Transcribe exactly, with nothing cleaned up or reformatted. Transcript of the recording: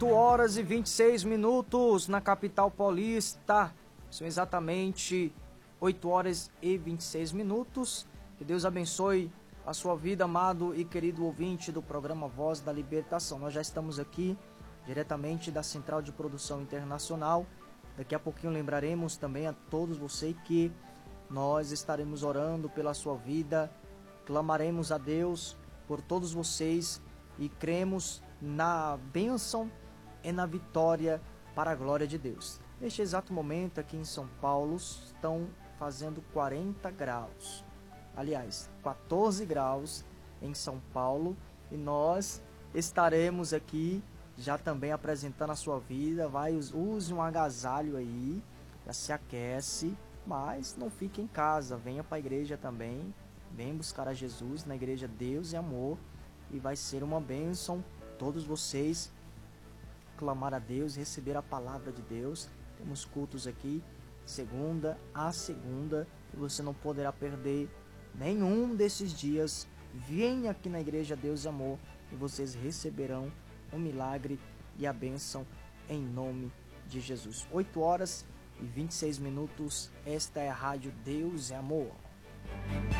oito horas e vinte e seis minutos na capital paulista. São exatamente oito horas e vinte e seis minutos. Que Deus abençoe a sua vida, amado e querido ouvinte do programa Voz da Libertação. Nós já estamos aqui diretamente da Central de Produção Internacional. Daqui a pouquinho lembraremos também a todos vocês que nós estaremos orando pela sua vida, clamaremos a Deus por todos vocês e cremos na bênção e na vitória para a glória de Deus. Neste exato momento aqui em São Paulo estão fazendo quarenta graus, aliás, quatorze graus em São Paulo, e nós estaremos aqui já também apresentando a sua vida. Vai, use um agasalho aí, já se aquece, mas não fique em casa, venha para a igreja também, venha buscar a Jesus na igreja Deus e Amor, e vai ser uma bênção todos vocês clamar a Deus, receber a palavra de Deus. Temos cultos aqui segunda a segunda e você não poderá perder nenhum desses dias. Venha aqui na igreja Deus e Amor e vocês receberão o milagre e a bênção em nome de Jesus. oito horas e vinte e seis minutos. Esta é a Rádio Deus e Amor.